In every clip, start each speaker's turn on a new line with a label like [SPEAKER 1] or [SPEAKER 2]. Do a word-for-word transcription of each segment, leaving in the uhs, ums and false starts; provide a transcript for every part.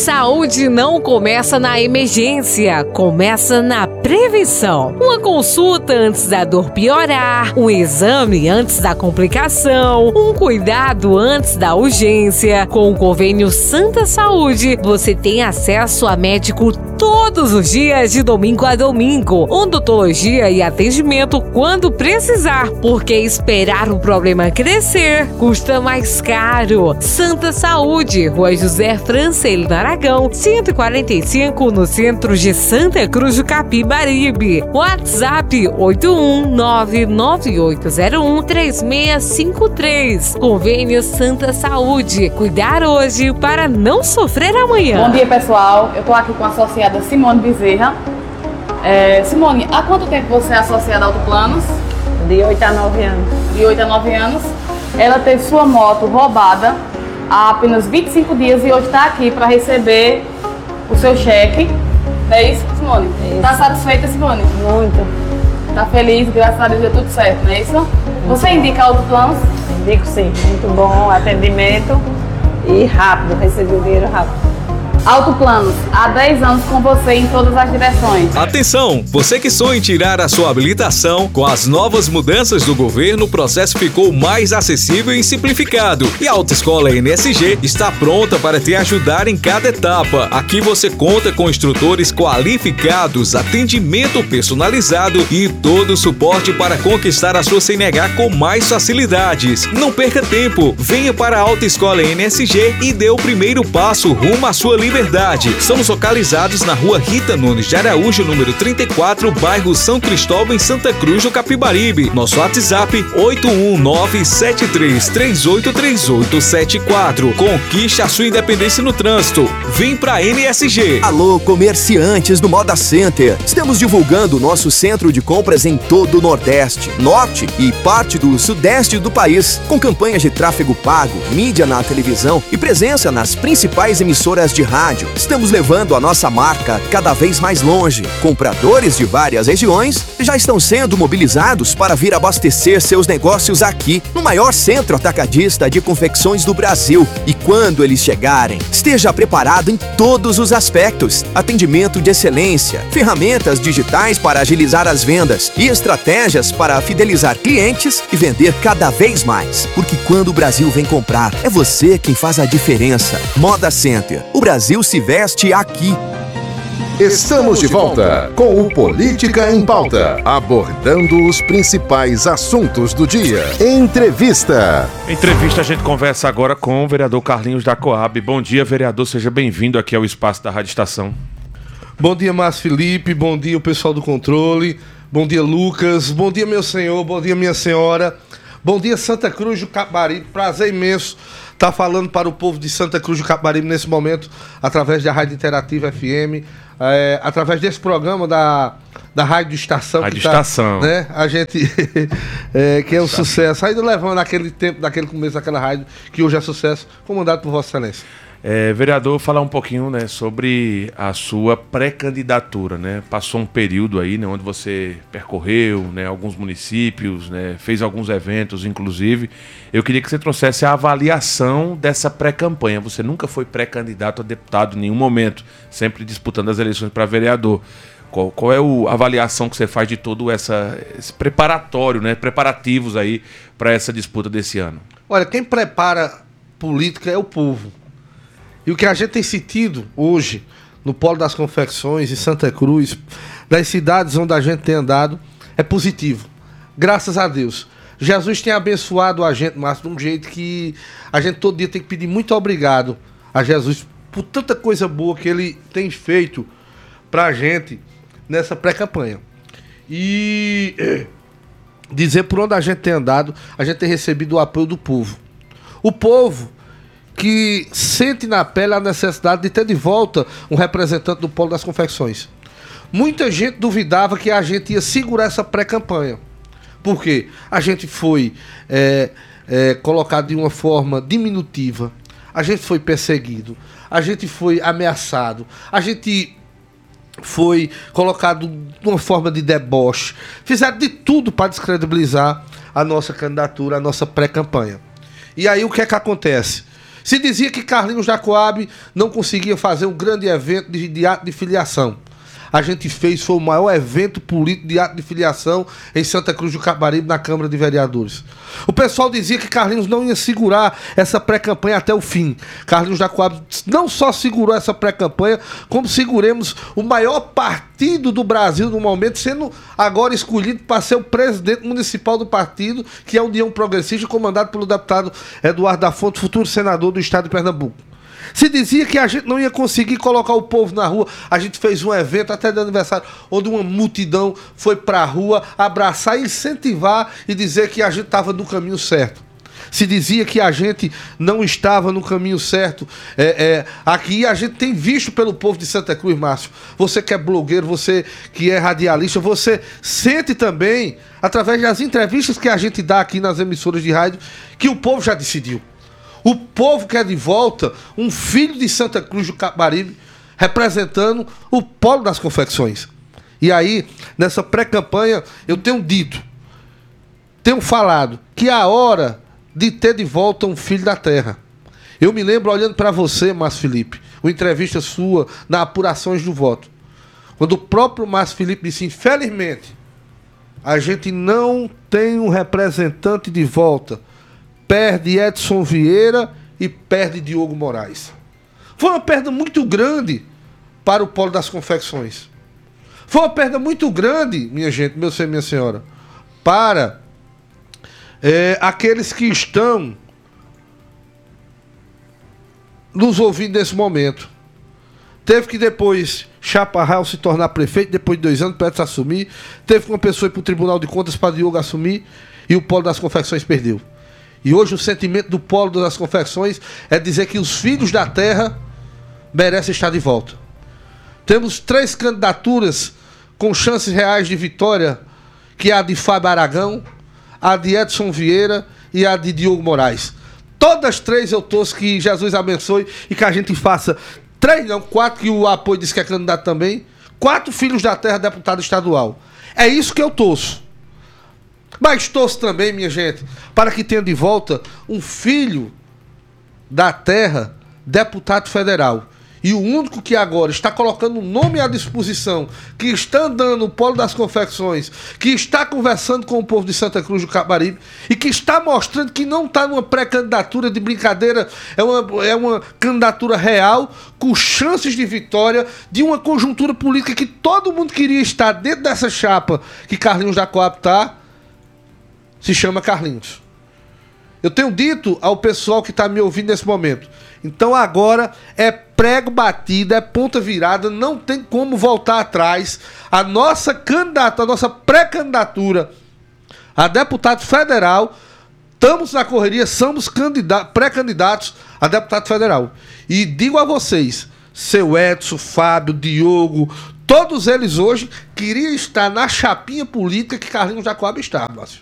[SPEAKER 1] Saúde não começa na emergência, começa na prevenção. Uma consulta antes da dor piorar, um exame antes da complicação, um cuidado antes da urgência. Com o convênio Santa Saúde, você tem acesso a médico todos os dias de domingo a domingo, odontologia e atendimento quando precisar, porque esperar o problema crescer custa mais caro. Santa Saúde, Rua José Francelino Aragão, cento e quarenta e cinco, no centro de Santa Cruz do Capibaribe. WhatsApp oito um nove nove oito zero um três seis cinco três. Convênio Santa Saúde. Cuidar hoje para não sofrer amanhã.
[SPEAKER 2] Bom dia, pessoal. Eu estou aqui com a associada Simone Bezerra. É, Simone, há quanto tempo você é associada a Autoplanos?
[SPEAKER 3] De oito a nove anos.
[SPEAKER 2] De oito a nove anos. Ela teve sua moto roubada há apenas vinte e cinco dias e hoje está aqui para receber o seu cheque. É isso, Simone? Está satisfeita, Simone?
[SPEAKER 3] Muito.
[SPEAKER 2] Está feliz, graças a Deus deu tudo certo, não é isso? Você indica Autoplanos?
[SPEAKER 3] Indico sim, muito bom atendimento e rápido, receber o dinheiro rápido.
[SPEAKER 2] Autoplanos, há dez anos com você em todas as direções.
[SPEAKER 4] Atenção, você que sonha em tirar a sua habilitação, com as novas mudanças do governo, o processo ficou mais acessível e simplificado. E a Autoescola N S G está pronta para te ajudar em cada etapa. Aqui você conta com instrutores qualificados, atendimento personalizado e todo o suporte para conquistar a sua C N H com mais facilidades. Não perca tempo, venha para a Autoescola N S G e dê o primeiro passo rumo à sua liberdade. Verdade. Somos localizados na Rua Rita Nunes de Araújo, número trinta e quatro, bairro São Cristóvão, em Santa Cruz do Capibaribe. Nosso WhatsApp oito um nove sete três três oito três oito sete quatro. Conquiste a sua independência no trânsito. Vem pra N S G.
[SPEAKER 5] Alô, comerciantes do Moda Center. Estamos divulgando o nosso centro de compras em todo o Nordeste, Norte e parte do Sudeste do país, com campanhas de tráfego pago, mídia na televisão e presença nas principais emissoras de rádio. Estamos levando a nossa marca cada vez mais longe. Compradores de várias regiões já estão sendo mobilizados para vir abastecer seus negócios aqui, no maior centro atacadista de confecções do Brasil. E quando eles chegarem, esteja preparado em todos os aspectos. Atendimento de excelência, ferramentas digitais para agilizar as vendas e estratégias para fidelizar clientes e vender cada vez mais. Porque quando o Brasil vem comprar, é você quem faz a diferença. Moda Center. O Brasil se veste aqui.
[SPEAKER 6] Estamos de volta com o Política em Pauta, abordando os principais assuntos do dia. Entrevista.
[SPEAKER 7] Entrevista, a gente conversa agora com o vereador Carlinhos da Coab. Bom dia, vereador, seja bem-vindo aqui ao espaço da Rádio Estação.
[SPEAKER 8] Bom dia, Márcio Felipe, bom dia o pessoal do controle, bom dia, Lucas, bom dia, meu senhor, bom dia, minha senhora, bom dia, Santa Cruz do Capibaribe, prazer imenso estar falando para o povo de Santa Cruz do Capibaribe nesse momento, através da Rádio Interativa F M, é, através desse programa da, da Rádio Estação.
[SPEAKER 7] Rádio
[SPEAKER 8] que tá,
[SPEAKER 7] Estação.
[SPEAKER 8] Né, a gente, é, que é um sucesso, ainda levando aquele tempo, daquele começo daquela rádio, que hoje é sucesso, comandado por Vossa Excelência.
[SPEAKER 7] É, vereador, falar um pouquinho, né, sobre a sua pré-candidatura, né? Passou um período aí, né, onde você percorreu, né, alguns municípios, né, fez alguns eventos, inclusive. Eu queria que você trouxesse a avaliação dessa pré-campanha. Você nunca foi pré-candidato a deputado em nenhum momento, sempre disputando as eleições para vereador. Qual, qual é a avaliação que você faz de todo essa, esse preparatório, né, preparativos aí para essa disputa desse ano?
[SPEAKER 8] Olha, quem prepara política é o povo. E o que a gente tem sentido hoje no Polo das Confecções, em Santa Cruz, das cidades onde a gente tem andado, é positivo. Graças a Deus. Jesus tem abençoado a gente, Márcio, de um jeito que a gente todo dia tem que pedir muito obrigado a Jesus por tanta coisa boa que ele tem feito pra gente nessa pré-campanha. E dizer por onde a gente tem andado, a gente tem recebido o apoio do povo. O povo que sente na pele a necessidade de ter de volta um representante do Polo das Confecções. Muita gente duvidava que a gente ia segurar essa pré-campanha. Por quê? A gente foi é, é, colocado de uma forma diminutiva, a gente foi perseguido, a gente foi ameaçado, a gente foi colocado de uma forma de deboche. Fizeram de tudo para descredibilizar a nossa candidatura, a nossa pré-campanha. E aí o que é que acontece? Se dizia que Carlinhos da Coab não conseguia fazer um grande evento de, de ato de filiação. A gente fez, foi o maior evento político de ato de filiação em Santa Cruz do Capibaribe, na Câmara de Vereadores. O pessoal dizia que Carlinhos não ia segurar essa pré-campanha até o fim. Carlinhos da Coab não só segurou essa pré-campanha, como seguremos o maior partido do Brasil no momento, sendo agora escolhido para ser o presidente municipal do partido, que é a União Progressista, comandado pelo deputado Eduardo da Fonte, futuro senador do estado de Pernambuco. Se dizia que a gente não ia conseguir colocar o povo na rua. A gente fez um evento até de aniversário, onde uma multidão foi para a rua abraçar, incentivar e dizer que a gente estava no caminho certo. Se dizia que a gente não estava no caminho certo. É, é, aqui a gente tem visto pelo povo de Santa Cruz, Márcio. Você que é blogueiro, você que é radialista, você sente também, através das entrevistas que a gente dá aqui nas emissoras de rádio, que o povo já decidiu. O povo quer de volta um filho de Santa Cruz do Capibaribe representando o polo das confecções. E aí, nessa pré-campanha, eu tenho dito, tenho falado, que é a hora de ter de volta um filho da terra. Eu me lembro, olhando para você, Márcio Felipe, uma entrevista sua na Apurações do Voto, quando o próprio Márcio Felipe disse, infelizmente, a gente não tem um representante de volta. Perde Edson Vieira e perde Diogo Moraes. Foi uma perda muito grande para o polo das confecções. Foi uma perda muito grande, minha gente, meu senhor e minha senhora, para é, aqueles que estão nos ouvindo nesse momento. Teve que depois Chaparral se tornar prefeito, depois de dois anos, Petros assumir. Teve que uma pessoa ir para o Tribunal de Contas para Diogo assumir e o polo das confecções perdeu. E hoje o sentimento do polo das confecções é dizer que os filhos da terra merecem estar de volta. Temos três candidaturas com chances reais de vitória, que é a de Fábio Aragão, a de Edson Vieira e a de Diogo Moraes. Todas três eu torço que Jesus abençoe e que a gente faça três, não, quatro, que o apoio disse que é candidato também, quatro filhos da terra deputado estadual. É isso que eu torço. Mas torço também, minha gente, para que tenha de volta um filho da terra, deputado federal. E o único que agora está colocando o nome à disposição, que está andando no polo das confecções, que está conversando com o povo de Santa Cruz do Capibaribe e que está mostrando que não está numa pré-candidatura de brincadeira, é uma, é uma candidatura real, com chances de vitória, de uma conjuntura política que todo mundo queria estar dentro dessa chapa que Carlinhos da Coab está. Se chama Carlinhos. Eu tenho dito ao pessoal que está me ouvindo nesse momento. Então agora é prego batido, é ponta virada, não tem como voltar atrás. A nossa candidata, a nossa pré-candidatura a deputado federal, estamos na correria, somos pré-candidatos a deputado federal. E digo a vocês, seu Edson, Fábio, Diogo, todos eles hoje queriam estar na chapinha política que Carlinhos da Coab está, Márcio.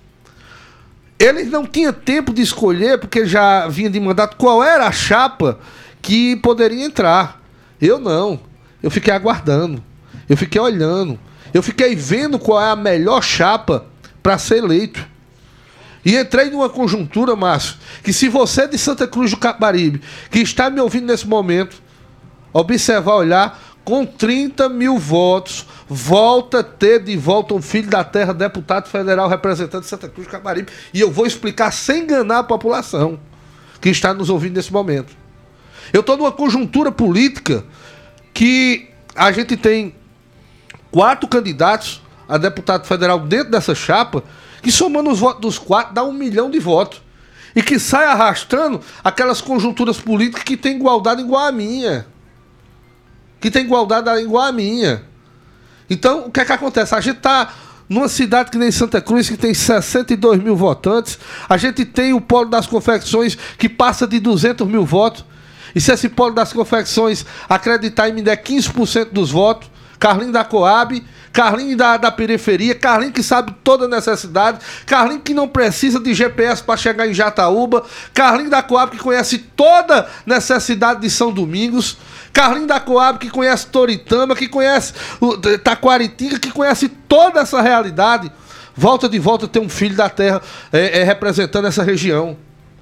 [SPEAKER 8] Eles não tinham tempo de escolher, porque já vinha de mandato, qual era a chapa que poderia entrar. Eu não. Eu fiquei aguardando. Eu fiquei olhando. Eu fiquei vendo qual é a melhor chapa para ser eleito. E entrei numa conjuntura, Márcio, que se você é de Santa Cruz do Capibaribe, que está me ouvindo nesse momento, observar, olhar, com trinta mil votos, volta a ter de volta um filho da terra, deputado federal, representante de Santa Cruz do Capibaribe. E eu vou explicar sem enganar a população que está nos ouvindo nesse momento. Eu estou numa conjuntura política que a gente tem quatro candidatos a deputado federal dentro dessa chapa, que somando os votos dos quatro dá um milhão de votos. E que sai arrastando aquelas conjunturas políticas que tem igualdade igual a minha. Que tem igualdade igual a minha. Então, o que é que acontece? A gente está numa cidade que nem Santa Cruz, que tem sessenta e dois mil votantes. A gente tem o polo das confecções, que passa de duzentos mil votos. E se esse polo das confecções acreditar em me der quinze por cento dos votos, Carlinhos da Coab, Carlinhos da, da periferia, Carlinhos que sabe toda a necessidade, Carlinhos que não precisa de G P S para chegar em Jataúba, Carlinhos da Coab que conhece toda a necessidade de São Domingos, Carlinhos da Coab que conhece Toritama, que conhece o Taquaritinga, que conhece toda essa realidade, volta de volta ter um filho da terra é, é, representando essa região.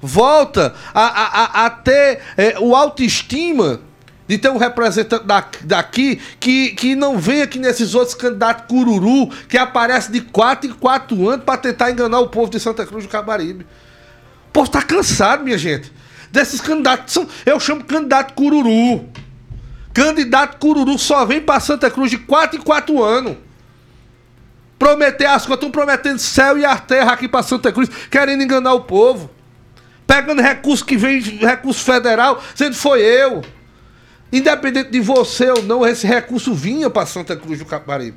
[SPEAKER 8] volta a, a, a, a ter é, o autoestima de ter um representante daqui que, que não vem aqui nesses outros candidatos cururu que aparecem de quatro em quatro anos para tentar enganar o povo de Santa Cruz do Capibaribe. O povo está cansado, minha gente, desses candidatos. São, eu chamo candidato cururu. Candidato cururu só vem para Santa Cruz de quatro em quatro anos. Prometer as coisas, estão prometendo céu e a terra aqui para Santa Cruz, querendo enganar o povo. Pegando recurso que vem, recurso federal, sendo foi eu. Independente de você ou não, esse recurso vinha para Santa Cruz do Capibaribe.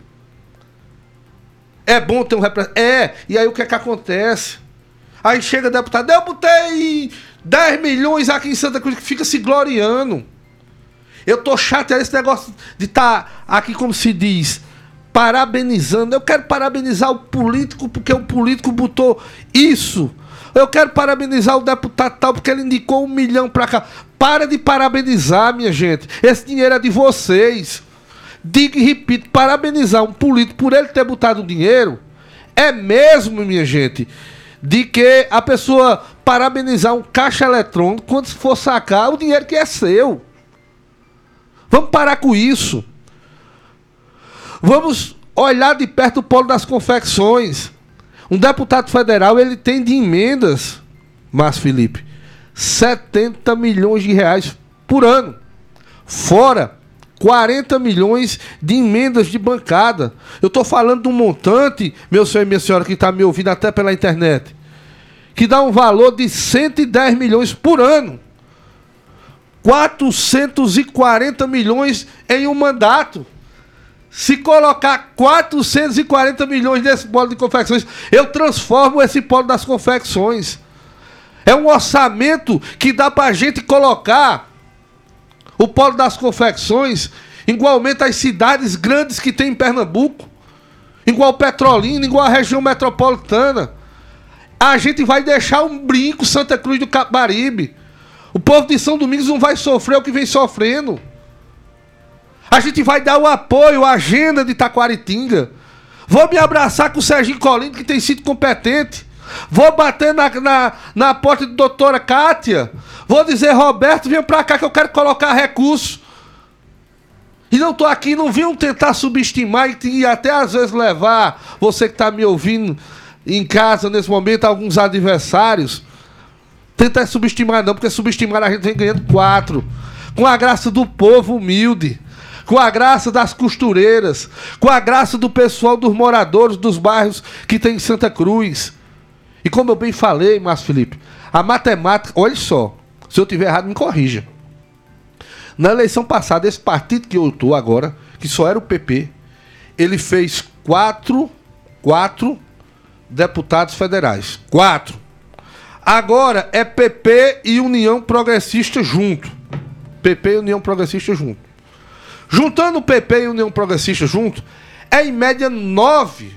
[SPEAKER 8] É bom ter um representante. É, e aí o que é que acontece? Aí chega deputado, eu botei dez milhões aqui em Santa Cruz, que fica se gloriando. Eu tô chateado esse negócio de estar tá aqui, como se diz, parabenizando. Eu quero parabenizar o político porque o político botou isso. Eu quero parabenizar o deputado tal porque ele indicou um milhão pra cá. Para de parabenizar, minha gente. Esse dinheiro é de vocês. Digo e repito, parabenizar um político por ele ter botado o dinheiro é mesmo, minha gente, de que a pessoa parabenizar um caixa eletrônico quando for sacar o dinheiro que é seu. Vamos parar com isso. Vamos olhar de perto o polo das confecções. Um deputado federal, ele tem de emendas, Márcio Felipe, setenta milhões de reais por ano. Fora quarenta milhões de emendas de bancada. Eu estou falando de um montante, meu senhor e minha senhora que está me ouvindo até pela internet, que dá um valor de cento e dez milhões por ano. quatrocentos e quarenta milhões em um mandato. Se colocar quatrocentos e quarenta milhões nesse polo de confecções, eu transformo esse polo das confecções. É um orçamento que dá para a gente colocar o polo das confecções igualmente às cidades grandes que tem em Pernambuco, igual Petrolina, igual a região metropolitana. A gente vai deixar um brinco Santa Cruz do Capibaribe. O povo de São Domingos não vai sofrer o que vem sofrendo. A gente vai dar o apoio à agenda de Taquaritinga. Vou me abraçar com o Serginho Colino, que tem sido competente. Vou bater na, na, na porta de doutora Kátia. Vou dizer, Roberto, vem pra cá que eu quero colocar recurso. E não tô aqui, não venham tentar subestimar e, e até às vezes levar você que está me ouvindo em casa nesse momento, alguns adversários. Tenta subestimar não, porque subestimar a gente vem ganhando quatro. Com a graça do povo humilde. Com a graça das costureiras, com a graça do pessoal, dos moradores dos bairros que tem em Santa Cruz. E como eu bem falei, Márcio Felipe, a matemática, olha só, se eu tiver errado, me corrija. Na eleição passada, esse partido que eu estou agora, que só era o P P, ele fez quatro, quatro deputados federais. Quatro. Agora é P P e União Progressista junto. P P e União Progressista junto. Juntando o P P e a União Progressista junto, é em média nove,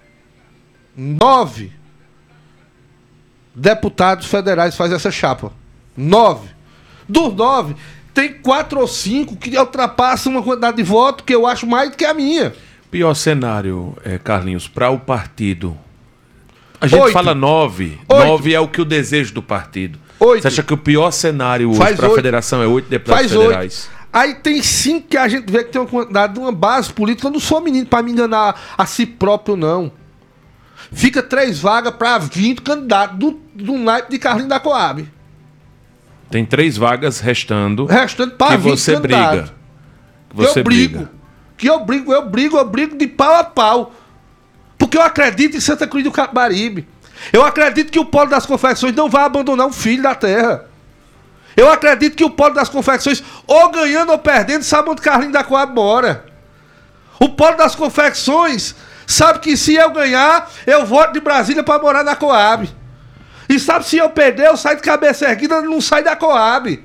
[SPEAKER 8] nove deputados federais faz essa chapa. Nove. Dos nove, tem quatro ou cinco que ultrapassam uma quantidade de votos que eu acho mais do que a minha.
[SPEAKER 7] Pior cenário, é, Carlinhos, para o partido. A gente
[SPEAKER 8] Oito.
[SPEAKER 7] fala nove.
[SPEAKER 8] Oito.
[SPEAKER 7] Nove é o que o desejo do partido.
[SPEAKER 8] Oito.
[SPEAKER 7] Você acha que o pior cenário hoje para a federação é oito deputados
[SPEAKER 8] Faz
[SPEAKER 7] federais?
[SPEAKER 8] Oito. Aí tem cinco que a gente vê que tem uma quantidade de uma base política. Eu não sou menino para me enganar a si próprio, não. Fica três vagas para vinte candidatos do, do naipe de Carlinhos da Coab.
[SPEAKER 7] Tem três vagas restando.
[SPEAKER 8] Restando para vinte
[SPEAKER 7] você
[SPEAKER 8] candidatos.
[SPEAKER 7] briga. Que você
[SPEAKER 8] eu brigo.
[SPEAKER 7] briga.
[SPEAKER 8] Que eu brigo, eu brigo, eu brigo de pau a pau. Porque eu acredito em Santa Cruz do Capibaribe. Eu acredito que o Polo das Confecções não vai abandonar um filho da terra. Eu acredito que o Polo das Confecções, ou ganhando ou perdendo, sabe onde Carlinhos da Coab mora. O Polo das Confecções sabe que se eu ganhar, eu volto de Brasília para morar na Coab. E sabe, se eu perder, eu saio de cabeça erguida, não saio da Coab.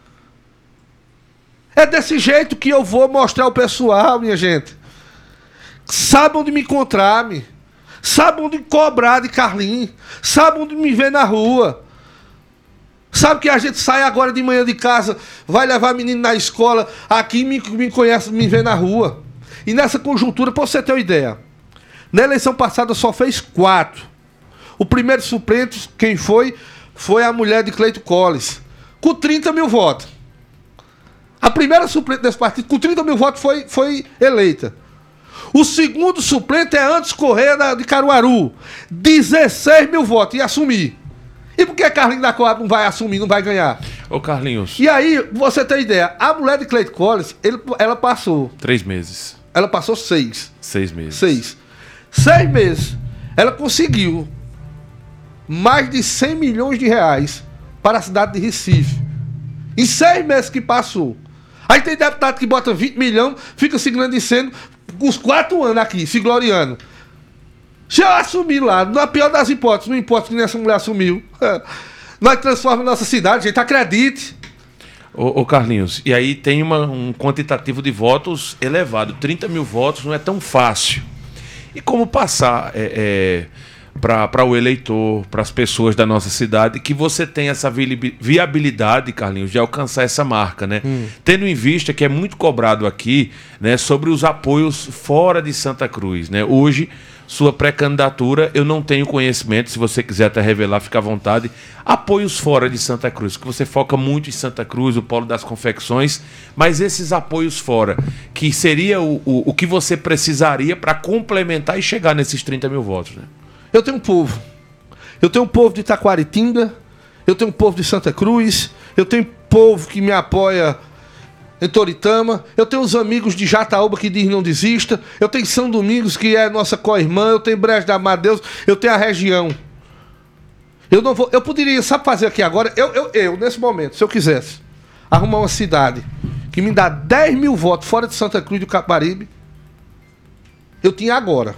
[SPEAKER 8] É desse jeito que eu vou mostrar ao pessoal, minha gente. Sabe onde me encontrar, me. Sabe onde cobrar de Carlinhos. Sabe onde me ver na rua. Sabe que a gente sai agora de manhã de casa, vai levar menino na escola, aqui me, me conhece, me vê na rua. E nessa conjuntura, para você ter uma ideia, na eleição passada só fez quatro. O primeiro suplente, quem foi? foi a mulher de Cleito Colles, com trinta mil votos. A primeira suplente desse partido, com trinta mil votos, foi, foi eleita. O segundo suplente é Antes Correia da, de Caruaru, dezesseis mil votos, e assumir. E por que Carlinhos da Coab não vai assumir, não vai ganhar?
[SPEAKER 7] Ô, Carlinhos.
[SPEAKER 8] E aí, você tem ideia, a mulher de Cleito Colles, ele, ela passou.
[SPEAKER 7] Três meses.
[SPEAKER 8] Ela passou seis.
[SPEAKER 7] Seis meses.
[SPEAKER 8] Seis. Seis meses. Ela conseguiu mais de cem milhões de reais para a cidade de Recife. Em seis meses que passou. Aí tem deputado que bota vinte milhões, fica se engrandecendo uns quatro anos aqui, se gloriando. Se eu assumir lá, na pior das hipóteses, não importa que nessa mulher assumiu, nós transformamos nossa cidade, gente, acredite.
[SPEAKER 7] Ô, ô Carlinhos, e aí tem uma, um quantitativo de votos elevado. trinta mil votos não é tão fácil. E como passar é, é, para o eleitor, para as pessoas da nossa cidade, que você tem essa vi- viabilidade, Carlinhos, de alcançar essa marca, né? Hum. Tendo em vista que é muito cobrado aqui, né, sobre os apoios fora de Santa Cruz, né? Hoje, sua pré-candidatura, eu não tenho conhecimento, se você quiser até revelar, fica à vontade. Apoios fora de Santa Cruz, que você foca muito em Santa Cruz, o polo das confecções, mas esses apoios fora, que seria o, o, o que você precisaria para complementar e chegar nesses trinta mil votos, né?
[SPEAKER 8] Eu tenho um povo. Eu tenho um povo de Taquaritinga, eu tenho um povo de Santa Cruz, eu tenho um povo que me apoia em Toritama, eu tenho os amigos de Jataúba que diz não desista, eu tenho São Domingos que é nossa co-irmã, eu tenho Brejo da Amadeus, eu tenho a região. Eu não vou, eu poderia, sabe fazer aqui agora, eu, eu, eu, nesse momento, se eu quisesse, arrumar uma cidade que me dá dez mil votos fora de Santa Cruz do Capibaribe, eu tinha agora.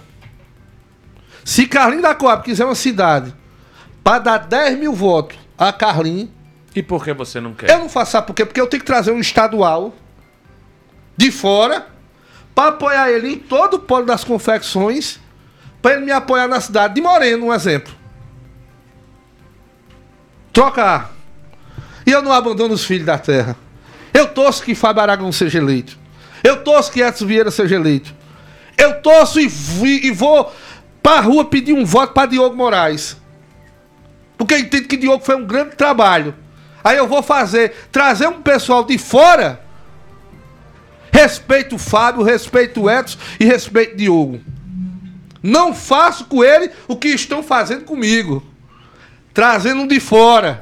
[SPEAKER 8] Se Carlinhos da Coab quiser uma cidade para dar dez mil votos a Carlinhos,
[SPEAKER 7] e por que você não quer?
[SPEAKER 8] Eu não faço, sabe por quê? Porque eu tenho que trazer um estadual de fora para apoiar ele em todo o polo das confecções, para ele me apoiar na cidade de Moreno, um exemplo. Trocar. E eu não abandono os filhos da terra. Eu torço que Fábio Aragão seja eleito. Eu torço que Edson Vieira seja eleito. Eu torço e, e vou para a rua pedir um voto para Diogo Moraes. Porque eu entendo que Diogo foi um grande trabalho. Aí eu vou fazer, trazer um pessoal de fora, respeito o Fábio, respeito o Edson e respeito o Diogo. Não faço com ele o que estão fazendo comigo, trazendo um de fora.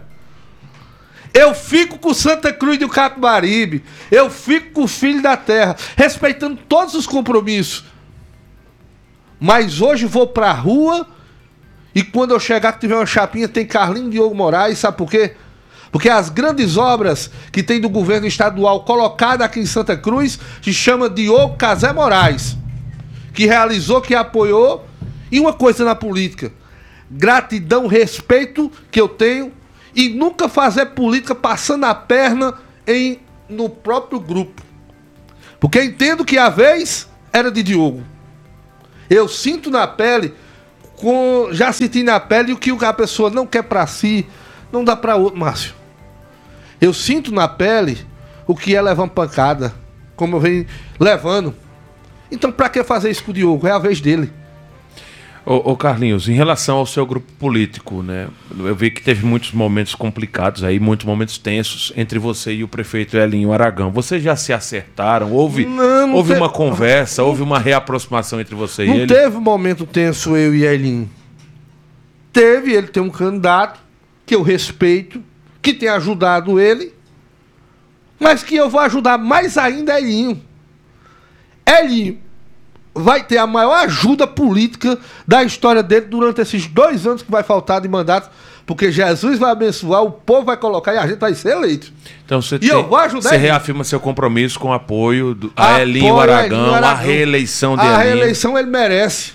[SPEAKER 8] Eu fico com Santa Cruz do Capibaribe, eu fico com o Filho da Terra, respeitando todos os compromissos. Mas hoje vou pra rua e quando eu chegar que tiver uma chapinha tem Carlinhos Diogo Moraes, sabe por quê? Porque as grandes obras que tem do governo estadual colocada aqui em Santa Cruz se chama Diogo Casé Moraes, que realizou, que apoiou. E uma coisa na política, gratidão, respeito que eu tenho e nunca fazer política passando a perna em, no próprio grupo. Porque entendo que a vez era de Diogo. Eu sinto na pele, com, já senti na pele o que a pessoa não quer para si, não dá para outro, Márcio. Eu sinto na pele o que é levar uma pancada, como eu venho levando. Então, para que fazer isso com o Diogo? É a vez dele.
[SPEAKER 7] Ô, ô Carlinhos, em relação ao seu grupo político, né? Eu vi que teve muitos momentos complicados aí, muitos momentos tensos entre você e o prefeito Elinho Aragão. Vocês já se acertaram? Houve,
[SPEAKER 8] não, não
[SPEAKER 7] houve
[SPEAKER 8] te...
[SPEAKER 7] uma conversa, houve uma reaproximação entre você
[SPEAKER 8] não
[SPEAKER 7] e ele?
[SPEAKER 8] Não teve um momento tenso eu e Elinho. Teve, ele tem um candidato que eu respeito, que tem ajudado ele, mas que eu vou ajudar mais ainda Elinho. Elinho vai ter a maior ajuda política da história dele durante esses dois anos que vai faltar de mandato, porque Jesus vai abençoar, o povo vai colocar e a gente vai ser eleito.
[SPEAKER 7] Então você,
[SPEAKER 8] e
[SPEAKER 7] tem,
[SPEAKER 8] eu vou ajudar
[SPEAKER 7] você
[SPEAKER 8] ele.
[SPEAKER 7] reafirma seu compromisso com o apoio do, a
[SPEAKER 8] Apoio
[SPEAKER 7] Elinho Aragão,
[SPEAKER 8] Elinho Aragão,
[SPEAKER 7] a reeleição de
[SPEAKER 8] A
[SPEAKER 7] Elinho.
[SPEAKER 8] reeleição ele merece.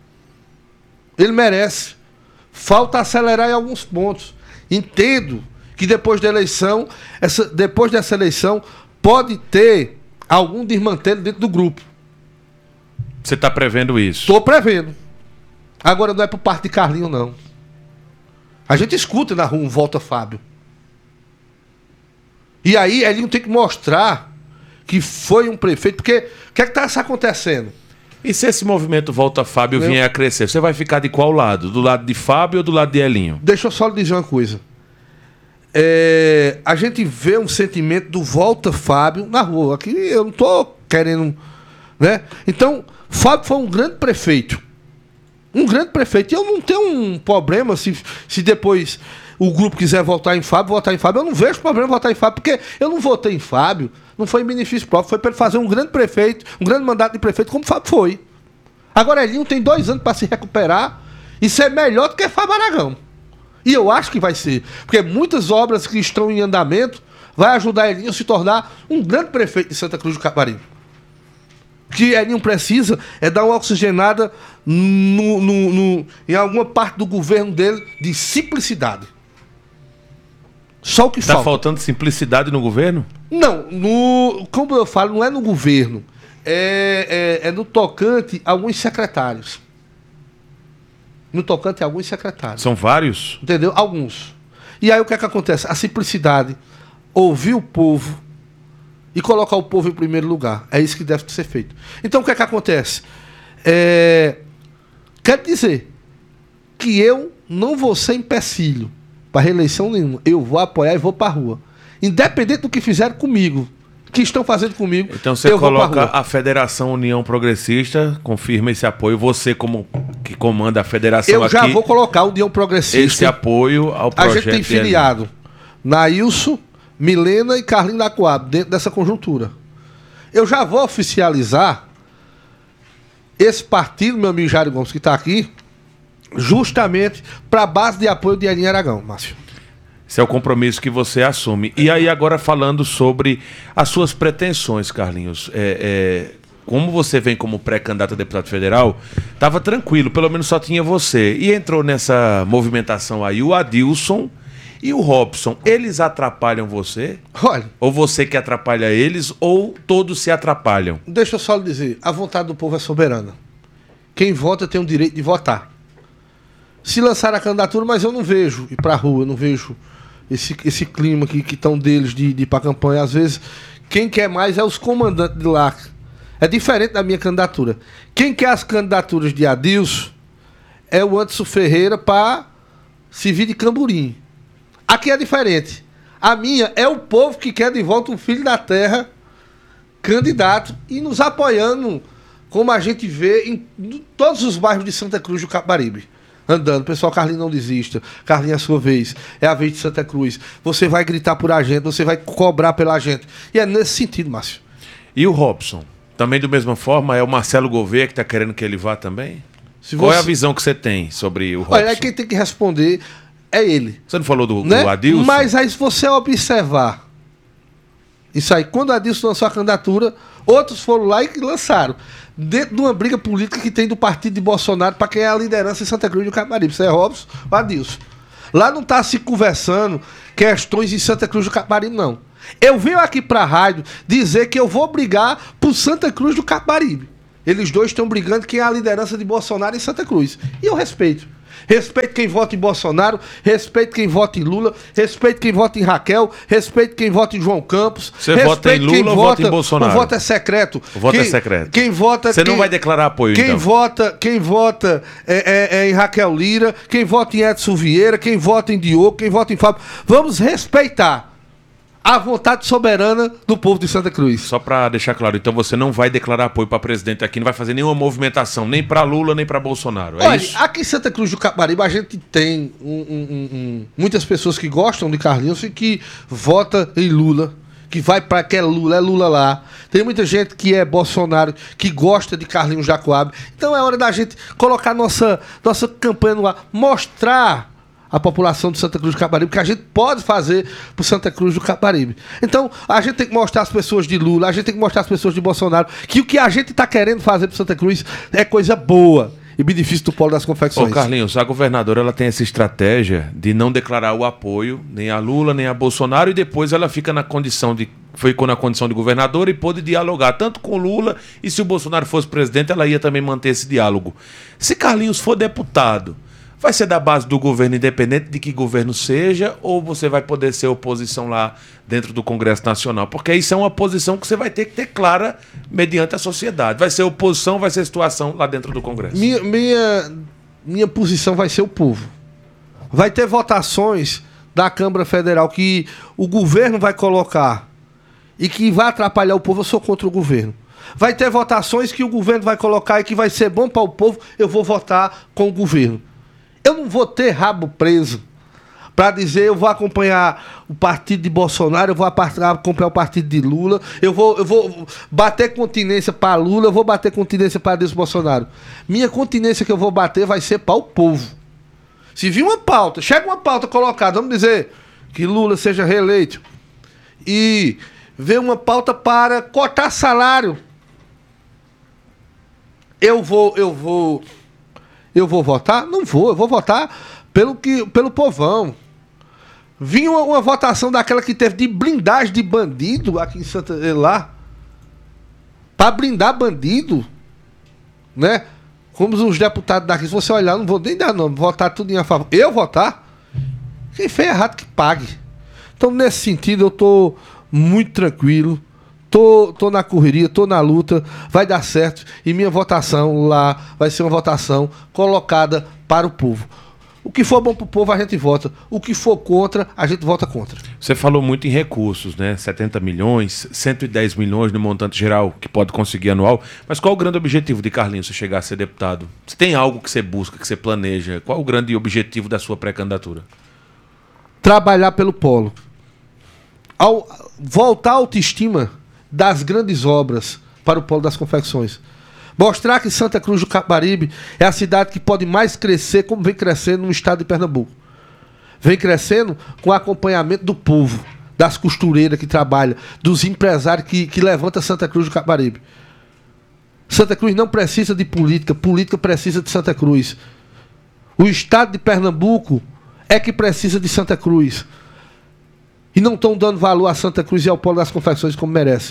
[SPEAKER 8] Ele merece. Falta acelerar em alguns pontos. Entendo que depois da eleição, essa, depois dessa eleição, pode ter algum desmantelo dentro do grupo.
[SPEAKER 7] Você está prevendo isso?
[SPEAKER 8] Estou prevendo. Agora não é por parte de Carlinho, não. A gente escuta na rua um Volta Fábio. E aí Elinho tem que mostrar que foi um prefeito. Porque o que é que está acontecendo?
[SPEAKER 7] E se esse movimento Volta Fábio
[SPEAKER 8] Eu...
[SPEAKER 7] vier a crescer, você vai ficar de qual lado? Do lado de Fábio ou do lado de Elinho?
[SPEAKER 8] Deixa eu só lhe dizer uma coisa. é, a gente vê um sentimento do Volta Fábio na rua. Aqui eu não tô querendo, né? Então, Fábio foi um grande prefeito. Um grande prefeito. E eu não tenho um problema se, se depois o grupo quiser votar em Fábio, votar em Fábio. Eu não vejo problema votar em Fábio, porque eu não votei em Fábio, não foi em benefício próprio, foi para ele fazer um grande prefeito, um grande mandato de prefeito, como Fábio foi. Agora, Elinho tem dois anos para se recuperar e ser melhor do que Fábio Aragão. E eu acho que vai ser. Porque muitas obras que estão em andamento vai ajudar Elinho a se tornar um grande prefeito de Santa Cruz do Capibaribe. O que Elinho precisa é dar uma oxigenada no, no, no, em alguma parte do governo dele de simplicidade. Só o que
[SPEAKER 7] tá
[SPEAKER 8] falta.
[SPEAKER 7] Tá faltando simplicidade no governo?
[SPEAKER 8] Não, no, como eu falo, não é no governo. É, é, é no tocante a alguns secretários. No tocante a alguns secretários.
[SPEAKER 7] São vários?
[SPEAKER 8] Entendeu? Alguns. E aí o que é que acontece? A simplicidade, ouvir o povo e colocar o povo em primeiro lugar. É isso que deve ser feito. Então o que é que acontece? É... Quero dizer que eu não vou ser empecilho para reeleição nenhuma. Eu vou apoiar e vou para a rua. Independente do que fizeram comigo, que estão fazendo comigo.
[SPEAKER 7] Então você coloca a Federação União Progressista, confirma esse apoio, você como que comanda a federação
[SPEAKER 8] eu
[SPEAKER 7] aqui.
[SPEAKER 8] Eu já vou colocar o União Progressista.
[SPEAKER 7] Esse apoio ao projeto.
[SPEAKER 8] A gente tem filiado Nailson, Milena e Carlinhos da Coab dentro dessa conjuntura. Eu já vou oficializar esse partido, meu amigo Jário Gomes, que está aqui, justamente para a base de apoio de Elinho Aragão, Márcio.
[SPEAKER 7] Esse é o compromisso que você assume. E aí agora falando sobre as suas pretensões, Carlinhos. É, é, como você vem como pré-candidato a deputado federal, estava tranquilo, pelo menos só tinha você. E entrou nessa movimentação aí o Adilson e o Robson. Eles atrapalham você?
[SPEAKER 8] Olha.
[SPEAKER 7] Ou você que atrapalha eles, ou todos se atrapalham?
[SPEAKER 8] Deixa eu só lhe dizer, a vontade do povo é soberana. Quem vota tem o direito de votar. Se lançar a candidatura, mas eu não vejo ir para a rua, eu não vejo esse, esse clima que estão deles de, de ir para a campanha. Às vezes, quem quer mais é os comandantes de lá. É diferente da minha candidatura. Quem quer as candidaturas de Adilson é o Anderson Ferreira para servir de Camburim. Aqui é diferente. A minha é o povo que quer de volta um filho da terra candidato e nos apoiando, como a gente vê em todos os bairros de Santa Cruz do Capibaribe. Andando, pessoal, Carlinhos não desista. Carlinhos é a sua vez. É a vez de Santa Cruz. Você vai gritar por a gente, você vai cobrar pela gente. E é nesse sentido, Márcio.
[SPEAKER 7] E o Robson? Também da mesma forma, é o Marcelo Gouveia que está querendo que ele vá também? Se Qual você... é a visão que você tem sobre o Robson?
[SPEAKER 8] Olha, quem tem que responder é ele.
[SPEAKER 7] Você não falou do,
[SPEAKER 8] né?
[SPEAKER 7] do Adilson?
[SPEAKER 8] Mas aí, se você observar isso aí, quando o Adilson lançou a candidatura, outros foram lá e lançaram. Dentro de uma briga política que tem do partido de Bolsonaro para quem é a liderança em Santa Cruz do Capibaribe. Isso é Robson ou Adilson. Lá não está se conversando questões em Santa Cruz do Capibaribe, não. Eu venho aqui para a rádio dizer que eu vou brigar por Santa Cruz do Capibaribe. Eles dois estão brigando quem é a liderança de Bolsonaro em Santa Cruz. E eu respeito. Respeito quem vota em Bolsonaro, respeito quem vota em Lula, respeito quem vota em Raquel, respeito quem vota em João Campos.
[SPEAKER 7] Você vota em Lula ou vota em Bolsonaro?
[SPEAKER 8] O voto é secreto.
[SPEAKER 7] O voto
[SPEAKER 8] quem,
[SPEAKER 7] é secreto.
[SPEAKER 8] Quem vota...
[SPEAKER 7] Você
[SPEAKER 8] quem,
[SPEAKER 7] não vai declarar apoio,
[SPEAKER 8] quem
[SPEAKER 7] então?
[SPEAKER 8] Vota, quem vota é, é, é em Raquel Lira, quem vota em Edson Vieira, quem vota em Diogo, quem vota em Fábio. Vamos respeitar a vontade soberana do povo de Santa Cruz.
[SPEAKER 7] Só para deixar claro, então você não vai declarar apoio para presidente aqui, não vai fazer nenhuma movimentação, nem para Lula, nem para Bolsonaro, é
[SPEAKER 8] Olha,
[SPEAKER 7] isso?
[SPEAKER 8] Aqui em Santa Cruz do Capibaribe a gente tem um, um, um, um, muitas pessoas que gostam de Carlinhos e que votam em Lula, que vai para que é Lula, é Lula lá. Tem muita gente que é Bolsonaro, que gosta de Carlinhos da Coab. Então é hora da gente colocar nossa, nossa campanha no ar, mostrar a população de Santa Cruz do Capibaribe, que a gente pode fazer por Santa Cruz do Capibaribe. Então, a gente tem que mostrar às pessoas de Lula, a gente tem que mostrar às pessoas de Bolsonaro, que o que a gente está querendo fazer por Santa Cruz é coisa boa e benefício do Polo das Confecções.
[SPEAKER 7] Ô Carlinhos, a governadora ela tem essa estratégia de não declarar o apoio nem a Lula, nem a Bolsonaro, e depois ela fica na condição de... ficou na condição de governadora e pôde dialogar tanto com Lula, e se o Bolsonaro fosse presidente, ela ia também manter esse diálogo. Se Carlinhos for deputado, vai ser da base do governo, independente de que governo seja, ou você vai poder ser oposição lá dentro do Congresso Nacional? Porque isso é uma posição que você vai ter que ter clara mediante a sociedade. Vai ser oposição, vai ser situação lá dentro do Congresso.
[SPEAKER 8] Minha, minha, minha posição vai ser o povo. Vai ter votações da Câmara Federal que o governo vai colocar e que vai atrapalhar o povo, eu sou contra o governo. Vai ter votações que o governo vai colocar e que vai ser bom para o povo, eu vou votar com o governo. Eu não vou ter rabo preso para dizer eu vou acompanhar o partido de Bolsonaro, eu vou acompanhar o partido de Lula, eu vou, eu vou bater continência para Lula, eu vou bater continência para Deus Bolsonaro. Minha continência que eu vou bater vai ser para o povo. Se vir uma pauta, chega uma pauta colocada, vamos dizer que Lula seja reeleito, e vê uma pauta para cortar salário, eu vou, eu vou, eu vou votar? Não vou, eu vou votar pelo, que, pelo povão. Vinha uma, uma votação daquela que teve de blindagem de bandido aqui em Santa lá, para blindar bandido, né? Como os deputados daqui, se você olhar, não vou nem dar nome, votar tudo em a favor. Eu votar? Quem fez errado que pague. Então, nesse sentido, eu tô muito tranquilo, tô, tô na correria, tô na luta, vai dar certo, e minha votação lá vai ser uma votação colocada para o povo. O que for bom pro povo, a gente vota. O que for contra, a gente vota contra.
[SPEAKER 7] Você falou muito em recursos, né? setenta milhões, cento e dez milhões no montante geral que pode conseguir anual. Mas qual o grande objetivo de Carlinhos se chegar a ser deputado? Se tem algo que você busca, que você planeja, qual o grande objetivo da sua pré-candidatura?
[SPEAKER 8] Trabalhar pelo polo. Ao voltar a autoestima das grandes obras para o polo das confecções. Mostrar que Santa Cruz do Capibaribe é a cidade que pode mais crescer, como vem crescendo no estado de Pernambuco. Vem crescendo com o acompanhamento do povo, das costureiras que trabalham, dos empresários que, que levantam Santa Cruz do Capibaribe. Santa Cruz não precisa de política, política precisa de Santa Cruz. O estado de Pernambuco é que precisa de Santa Cruz. E não estão dando valor a Santa Cruz e ao polo das confecções como merece.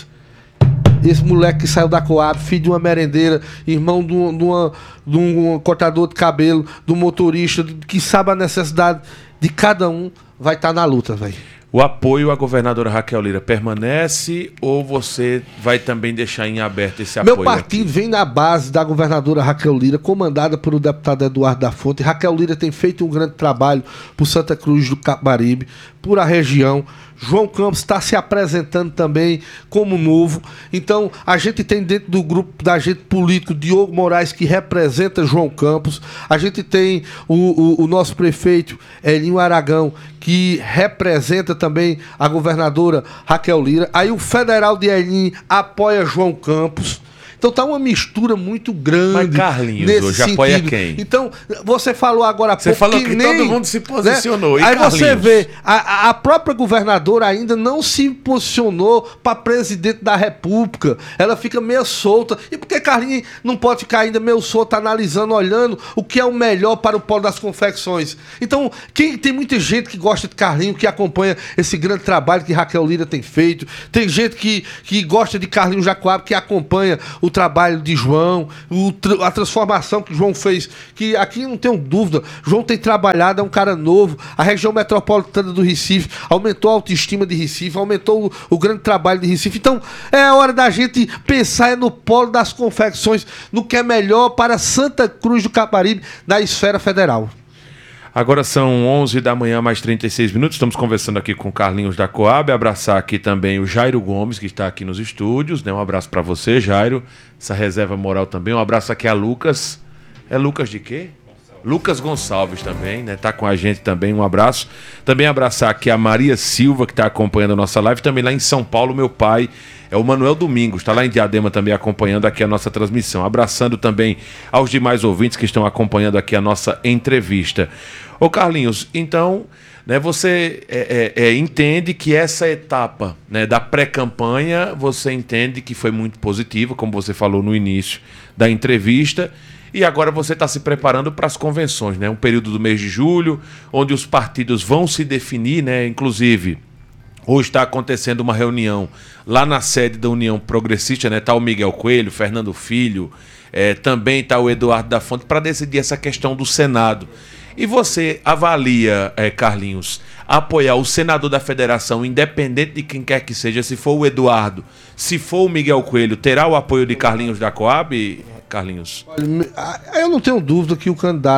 [SPEAKER 8] Esse moleque que saiu da Coab, filho de uma merendeira, irmão de, um, de, uma, de um cortador de cabelo, do motorista, que sabe a necessidade de cada um, vai estar tá na luta, velho.
[SPEAKER 7] O apoio à governadora Raquel Lira permanece ou você vai também deixar em aberto esse apoio?
[SPEAKER 8] Meu partido aqui vem na base da governadora Raquel Lira, comandada pelo deputado Eduardo da Fonte. Raquel Lira tem feito um grande trabalho por Santa Cruz do Capibaribe, por a região. João Campos está se apresentando também como novo. Então, a gente tem dentro do grupo da gente político Diogo Moraes, que representa João Campos. A gente tem o, o, o nosso prefeito, Elinho Aragão, que representa também a governadora Raquel Lira. Aí o federal de Elinho apoia João Campos. Então tá uma mistura muito grande.
[SPEAKER 7] Mas Carlinhos
[SPEAKER 8] nesse
[SPEAKER 7] hoje
[SPEAKER 8] sentido.
[SPEAKER 7] apoia quem?
[SPEAKER 8] Então, você falou agora há pouco
[SPEAKER 7] Você falou que,
[SPEAKER 8] que nem,
[SPEAKER 7] todo mundo se posicionou.
[SPEAKER 8] Né?
[SPEAKER 7] E
[SPEAKER 8] Aí
[SPEAKER 7] Carlinhos?
[SPEAKER 8] você vê, a, a própria governadora ainda não se posicionou para presidente da República. Ela fica meio solta. E por que Carlinhos não pode ficar ainda meio solta, analisando, olhando o que é o melhor para o polo das confecções? Então, quem, tem muita gente que gosta de Carlinhos, que acompanha esse grande trabalho que Raquel Lira tem feito. Tem gente que, que gosta de Carlinhos Jacoab, que acompanha o trabalho de João. João, o, a transformação que João fez, que aqui não tenho dúvida, João tem trabalhado, é um cara novo, a região metropolitana do Recife, aumentou a autoestima de Recife, aumentou o, o grande trabalho de Recife. Então, é a hora da gente pensar no polo das confecções, no que é melhor para Santa Cruz do Capibaribe, na esfera federal.
[SPEAKER 7] Agora são onze da manhã, mais trinta e seis minutos. Estamos conversando aqui com Carlinhos da Coab. Abraçar aqui também o Jairo Gomes, que está aqui nos estúdios. Né? Um abraço para você, Jairo. Essa reserva moral também. Um abraço aqui a Lucas. É Lucas de quê? Gonçalves. Lucas Gonçalves também, né? Tá com a gente também. Um abraço. Também abraçar aqui a Maria Silva, que está acompanhando a nossa live. Também lá em São Paulo, meu pai é o Manuel Domingos, está lá em Diadema também acompanhando aqui a nossa transmissão. Abraçando também aos demais ouvintes que estão acompanhando aqui a nossa entrevista. Ô Carlinhos, então, né, você é, é, é, entende que essa etapa, né, da pré-campanha, você entende que foi muito positiva, como você falou no início da entrevista, e agora você está se preparando para as convenções, né? Um período do mês de julho, onde os partidos vão se definir, né? Inclusive, hoje está acontecendo uma reunião lá na sede da União Progressista, né? Está o Miguel Coelho, Fernando Filho, é, também está o Eduardo da Fonte, para decidir essa questão do Senado. E você avalia, é, Carlinhos, apoiar o senador da federação, independente de quem quer que seja, se for o Eduardo, se for o Miguel Coelho, terá o apoio de Carlinhos da Coab, Carlinhos?
[SPEAKER 8] Eu não tenho dúvida que o candidato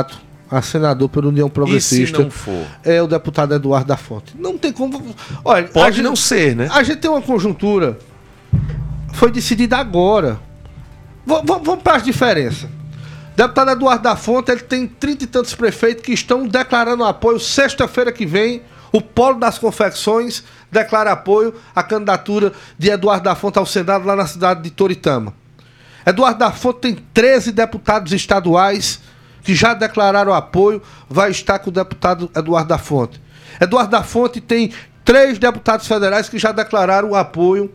[SPEAKER 8] a senador pela União Progressista.
[SPEAKER 7] E se não for?
[SPEAKER 8] É o deputado Eduardo da Fonte. Não tem como... Olha,
[SPEAKER 7] Pode
[SPEAKER 8] gente,
[SPEAKER 7] não ser, né?
[SPEAKER 8] A gente tem uma conjuntura... Foi decidida agora. V vamos para as diferenças. O deputado Eduardo da Fonte, ele tem trinta e tantos prefeitos que estão declarando apoio. Sexta-feira que vem, o Polo das Confecções declara apoio à candidatura de Eduardo da Fonte ao Senado lá na cidade de Toritama. Eduardo da Fonte tem treze deputados estaduais que já declararam apoio, vai estar com o deputado Eduardo da Fonte. Eduardo da Fonte tem três deputados federais que já declararam apoio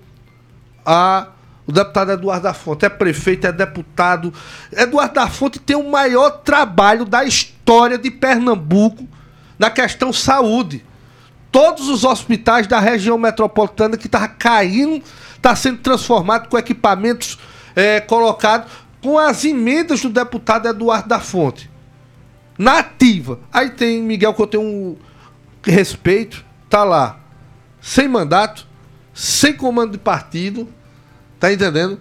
[SPEAKER 8] a o deputado Eduardo da Fonte. É prefeito, é deputado. Eduardo da Fonte tem o maior trabalho da história de Pernambuco na questão saúde. Todos os hospitais da região metropolitana que estavam caindo, está sendo transformado com equipamentos é, colocados com as emendas do deputado Eduardo da Fonte. Na ativa. Aí tem Miguel, que eu tenho um respeito, tá lá, sem mandato, sem comando de partido, tá entendendo?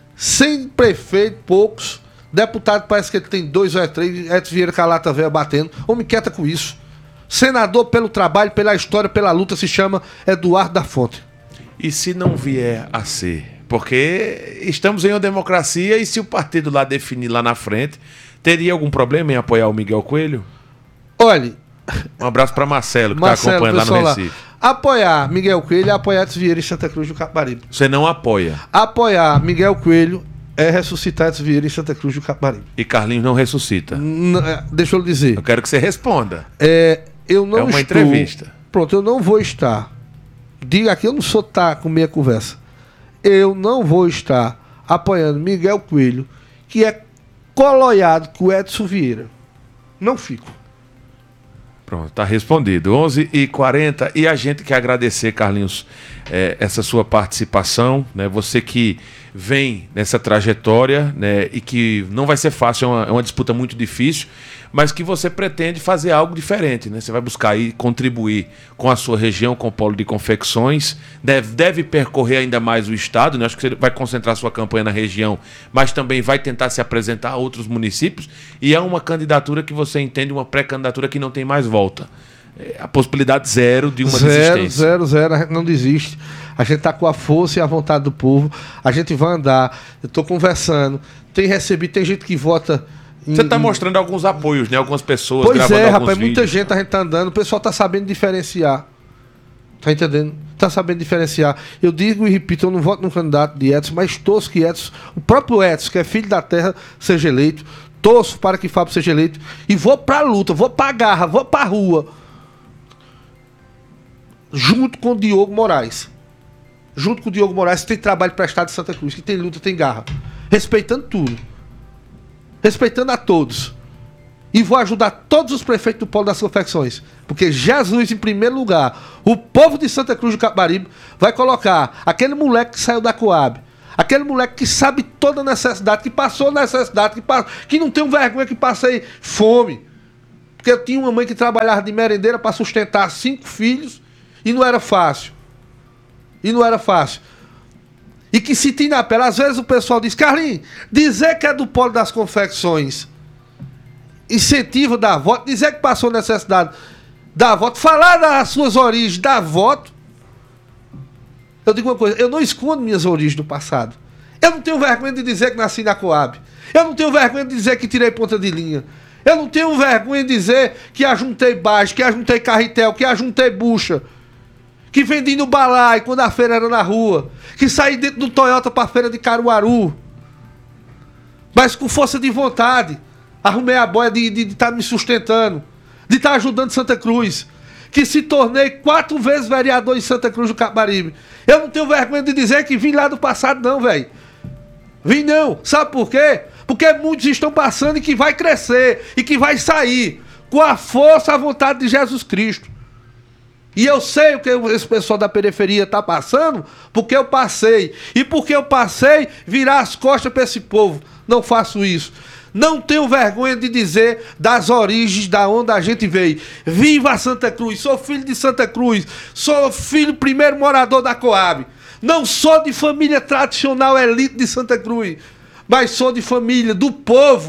[SPEAKER 8] Sem prefeito, poucos. Deputado parece que ele tem dois ou é três. Edson Vieira Calata veio batendo. Homem quieta com isso. Senador pelo trabalho, pela história, pela luta, se chama Eduardo da Fonte.
[SPEAKER 7] E se não vier a ser? Porque estamos em uma democracia e se o partido lá definir lá na frente, teria algum problema em apoiar o Miguel Coelho?
[SPEAKER 8] Olha...
[SPEAKER 7] Um abraço para Marcelo, que
[SPEAKER 8] está
[SPEAKER 7] acompanhando lá no Recife.
[SPEAKER 8] Lá. Apoiar Miguel Coelho é apoiar Edson Vieira em Santa Cruz do Capibaribe.
[SPEAKER 7] Você não apoia?
[SPEAKER 8] Apoiar Miguel Coelho é ressuscitar Edson Vieira em Santa Cruz do Capibaribe.
[SPEAKER 7] E Carlinhos não ressuscita?
[SPEAKER 8] N deixa eu lhe dizer.
[SPEAKER 7] Eu quero que você responda.
[SPEAKER 8] É, eu não
[SPEAKER 7] é uma
[SPEAKER 8] estou,
[SPEAKER 7] entrevista.
[SPEAKER 8] Pronto, eu não vou estar. Diga aqui, eu não sou tá com meia conversa. Eu não vou estar apoiando Miguel Coelho, que é coloiado com Edson Vieira. Não fico.
[SPEAKER 7] Pronto, tá respondido. onze e quarenta e a gente quer agradecer, Carlinhos, é, essa sua participação, né? Você que vem nessa trajetória, né? E que não vai ser fácil, é uma, é uma disputa muito difícil, mas que você pretende fazer algo diferente, né? Você vai buscar aí contribuir com a sua região, com o polo de confecções, deve, deve percorrer ainda mais o estado, né? Acho que você vai concentrar sua campanha na região, mas também vai tentar se apresentar a outros municípios, e é uma candidatura que você entende, uma pré-candidatura que não tem mais volta. É a possibilidade zero de uma
[SPEAKER 8] zero,
[SPEAKER 7] desistência.
[SPEAKER 8] Zero, zero, a gente não desiste. A gente está com a força e a vontade do povo. A gente vai andar. Eu estou conversando. Tem recebido, tem gente que vota...
[SPEAKER 7] Você está mostrando alguns apoios, né? Algumas pessoas
[SPEAKER 8] pois
[SPEAKER 7] gravando
[SPEAKER 8] é,
[SPEAKER 7] alguns
[SPEAKER 8] rapaz,
[SPEAKER 7] vídeos.
[SPEAKER 8] muita gente a gente tá andando, o pessoal tá sabendo diferenciar. Tá entendendo? Tá sabendo diferenciar. Eu digo e repito, eu não voto no candidato de Edson, mas torço que Edson, o próprio Edson, que é filho da terra, seja eleito. Torço para que Fábio seja eleito. E vou pra luta, vou pra garra, vou pra rua. Junto com o Diogo Moraes. Junto com o Diogo Moraes, que tem trabalho prestado em Santa Cruz, que tem luta, tem garra. Respeitando tudo. Respeitando a todos. E vou ajudar todos os prefeitos do Polo das Confecções. Porque Jesus, em primeiro lugar, o povo de Santa Cruz do Capibaribe vai colocar aquele moleque que saiu da Coab, aquele moleque que sabe toda a necessidade, que passou necessidade, que, passa, que não tem vergonha, que passei fome. Porque eu tinha uma mãe que trabalhava de merendeira para sustentar cinco filhos e não era fácil. E não era fácil. E que se tem na pele. Às vezes o pessoal diz, Carlinhos, dizer que é do Polo das Confecções incentiva dar voto, dizer que passou necessidade dar voto, falar das suas origens, dar voto. Eu digo uma coisa, eu não escondo minhas origens do passado. Eu não tenho vergonha de dizer que nasci na Coab. Eu não tenho vergonha de dizer que tirei ponta de linha. Eu não tenho vergonha de dizer que ajuntei baixo, que ajuntei carretel, que ajuntei bucha. Que vendi no balai quando a feira era na rua. Que saí dentro do Toyota para a feira de Caruaru. Mas com força de vontade. Arrumei a boia de estar tá me sustentando. De estar tá ajudando Santa Cruz. Que se tornei quatro vezes vereador em Santa Cruz do Capibaribe. Eu não tenho vergonha de dizer que vim lá do passado não, velho. Vim não. Sabe por quê? Porque muitos estão passando e que vai crescer. E que vai sair. Com a força e a vontade de Jesus Cristo. E eu sei o que esse pessoal da periferia está passando, porque eu passei. E porque eu passei, virar as costas para esse povo. Não faço isso. Não tenho vergonha de dizer das origens da onde a gente veio. Viva Santa Cruz, sou filho de Santa Cruz, sou filho primeiro morador da Coab. Não sou de família tradicional elite de Santa Cruz, mas sou de família do povo,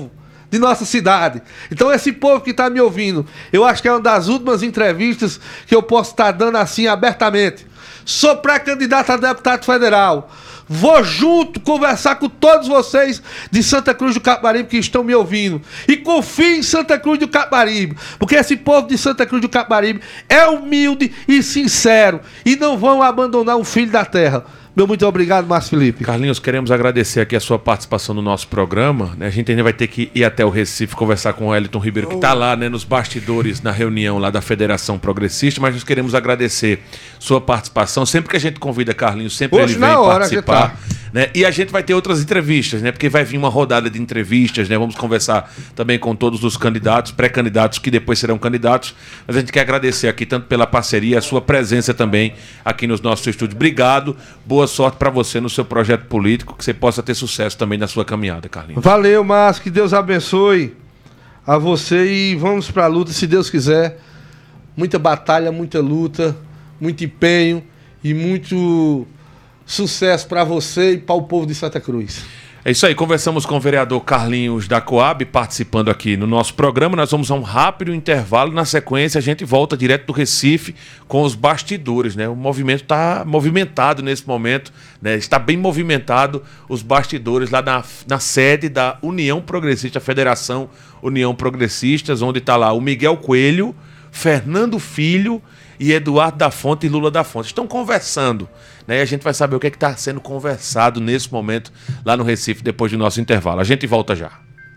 [SPEAKER 8] de nossa cidade. Então esse povo que está me ouvindo, eu acho que é uma das últimas entrevistas que eu posso estar dando assim abertamente. Sou pré-candidato a deputado federal. Vou junto conversar com todos vocês de Santa Cruz do Capibaribe que estão me ouvindo. E confie em Santa Cruz do Capibaribe, porque esse povo de Santa Cruz do Capibaribe é humilde e sincero e não vão abandonar um filho da terra. Meu muito obrigado, Márcio Felipe.
[SPEAKER 7] Carlinhos, queremos agradecer aqui a sua participação no nosso programa, né? A gente ainda vai ter que ir até o Recife conversar com o Wellington Ribeiro, que está lá, né, nos bastidores, na reunião lá da Federação Progressista, mas nós queremos agradecer sua participação. Sempre que a gente convida Carlinhos, sempre
[SPEAKER 8] Hoje,
[SPEAKER 7] ele vem
[SPEAKER 8] na hora,
[SPEAKER 7] participar. Né? E a gente vai ter outras entrevistas, né? Porque vai vir uma rodada de entrevistas, né? Vamos conversar também com todos os candidatos, pré-candidatos que depois serão candidatos. Mas a gente quer agradecer aqui tanto pela parceria, a sua presença também aqui nos nossos estúdios. Obrigado, boa sorte para você no seu projeto político, que você possa ter sucesso também na sua caminhada, Carlinhos.
[SPEAKER 8] Valeu, Márcio, que Deus abençoe a você e vamos para a luta, se Deus quiser. Muita batalha, muita luta, muito empenho e muito sucesso para você e para o povo de Santa Cruz.
[SPEAKER 7] É isso aí, conversamos com o vereador Carlinhos da Coab, participando aqui no nosso programa. Nós vamos a um rápido intervalo, na sequência a gente volta direto do Recife com os bastidores, né? O movimento está movimentado nesse momento, né? Está bem movimentado os bastidores lá na, na sede da União Progressista, a Federação União Progressistas, onde está lá o Miguel Coelho, Fernando Filho e Eduardo da Fonte e Lula da Fonte. Estão conversando, né? E a gente vai saber o que é que está sendo conversado nesse momento lá no Recife, depois do nosso intervalo. A gente volta já.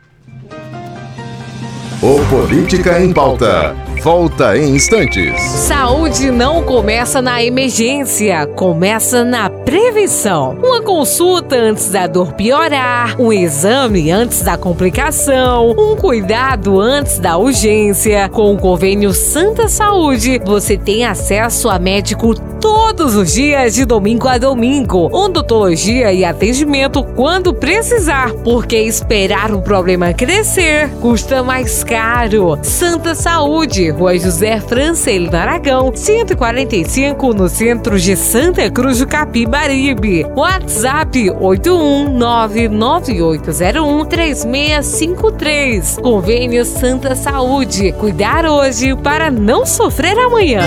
[SPEAKER 6] O Política em Pauta. Volta em instantes.
[SPEAKER 1] Saúde não começa na emergência, começa na prevenção. Uma consulta antes da dor piorar, um exame antes da complicação, um cuidado antes da urgência. Com o convênio Santa Saúde, você tem acesso a médico todos os dias, de domingo a domingo, odontologia e atendimento quando precisar, porque esperar o problema crescer custa mais caro. Santa Saúde, Rua José Francelino Aragão, cento e quarenta e cinco, no centro de Santa Cruz do Capibaribe. WhatsApp oito um nove nove oito zero um três seis cinco três. Convênio Santa Saúde. Cuidar hoje para não sofrer amanhã.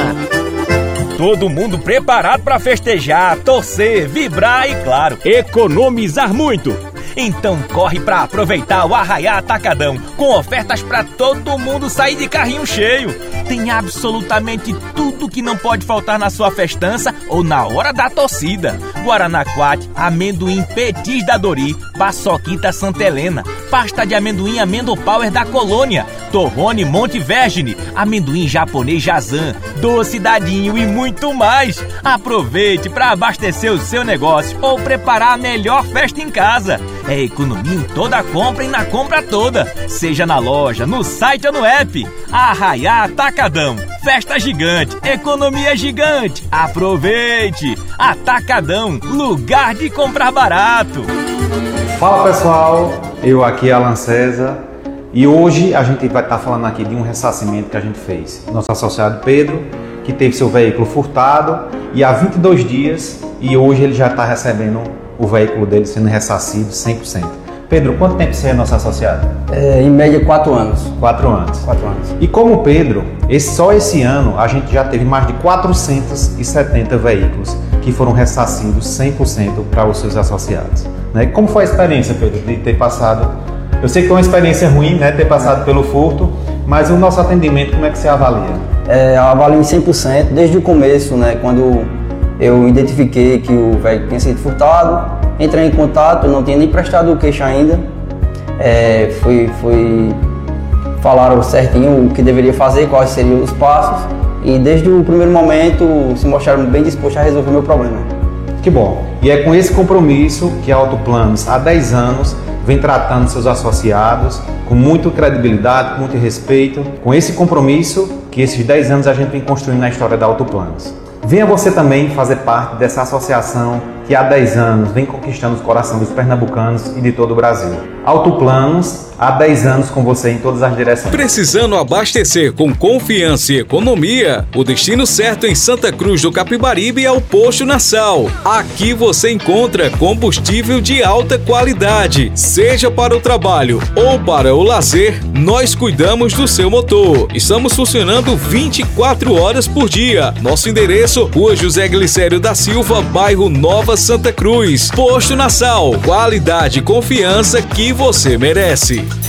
[SPEAKER 9] Todo mundo preparado para festejar, torcer, vibrar e, claro, economizar muito. Então corre para aproveitar o Arraiá Atacadão, com ofertas para todo mundo sair de carrinho cheio. Tem absolutamente tudo que não pode faltar na sua festança ou na hora da torcida. Guaraná Quat, amendoim Petis da Dori, paçoquita Santa Helena, pasta de amendoim Amendo Power da Colônia, torrone Monte Vergine, amendoim japonês Jazan, doce dadinho e muito mais. Aproveite para abastecer o seu negócio ou preparar a melhor festa em casa. É economia em toda a compra e na compra toda, seja na loja, no site ou no app. Arraiá Atacadão, festa gigante, economia gigante. Aproveite! Atacadão, lugar de comprar barato.
[SPEAKER 10] Fala pessoal, eu aqui é Alan César e hoje a gente vai estar falando aqui de um ressarcimento que a gente fez. Nosso associado Pedro, que teve seu veículo furtado e há vinte e dois dias e hoje ele já está recebendo o veículo dele sendo ressarcido cem por cento. Pedro, quanto tempo você é nosso associado?
[SPEAKER 11] É, em média, quatro anos.
[SPEAKER 10] Quatro anos.
[SPEAKER 11] Quatro anos.
[SPEAKER 10] E como Pedro, esse, só esse ano a gente já teve mais de quatrocentos e setenta veículos que foram ressarcidos cem por cento para os seus associados. Né? Como foi a experiência, Pedro, de ter passado? Eu sei que é uma experiência ruim, né, ter passado pelo furto, mas o nosso atendimento, como é que você avalia?
[SPEAKER 11] É, eu avalio em cem por cento, desde o começo, né, quando eu identifiquei que o veículo tinha sido furtado, entrei em contato, eu não tinha nem prestado o queixa ainda, é, fui, fui, falaram certinho o que deveria fazer, quais seriam os passos, e desde o primeiro momento se mostraram bem dispostos a resolver o meu problema.
[SPEAKER 10] Que bom! E é com esse compromisso que a Autoplanos, há dez anos, vem tratando seus associados com muita credibilidade, com muito respeito, com esse compromisso que esses dez anos a gente vem construindo na história da Autoplanos. Venha você também fazer parte dessa associação que há dez anos vem conquistando os corações dos pernambucanos e de todo o Brasil. Autoplanos, há dez anos com você em todas as direções.
[SPEAKER 4] Precisando abastecer com confiança e economia? O destino certo em Santa Cruz do Capibaribe é o Posto Nassau. Aqui você encontra combustível de alta qualidade. Seja para o trabalho ou para o lazer, nós cuidamos do seu motor. Estamos funcionando vinte e quatro horas por dia. Nosso endereço, Rua José Glicério da Silva, bairro Nova Santa Cruz. Posto Nassau, qualidade e confiança que você merece.